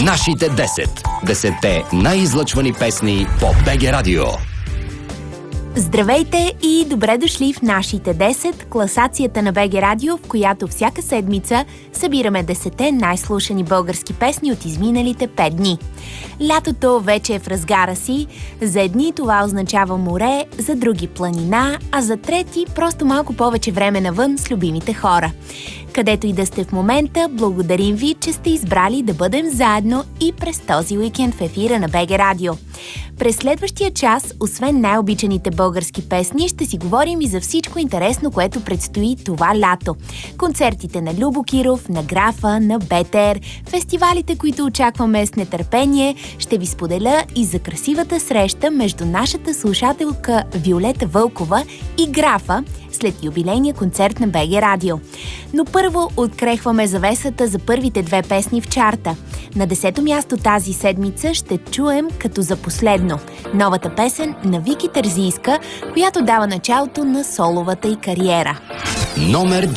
Нашите 10. 10-те най-излъчвани песни по БГ Радио. Здравейте и добре дошли в Нашите 10, класацията на БГ Радио, в която всяка седмица събираме 10-те най-слушани български песни от изминалите 5 дни. Лятото вече е в разгара си. За едни това означава море, за други планина, а за трети просто малко повече време навън с любимите хора. Където и да сте в момента, благодарим ви, че сте избрали да бъдем заедно и през този уикенд в ефира на БГ Радио. През следващия час, освен най-обичаните български песни, ще си говорим и за всичко интересно, което предстои това лято. Концертите на Любо Киров, на Графа, на БТР, фестивалите, които очакваме с нетърпение, ще ви споделя и за красивата среща между нашата слушателка Виолета Вълкова и Графа след юбилейния концерт на БГ Радио. Но първо открехваме завесата за първите две песни в чарта. На 10-то място тази седмица ще чуем като за последно новата песен на Вики Терзийска, която дава началото на соловата й кариера. Номер 10.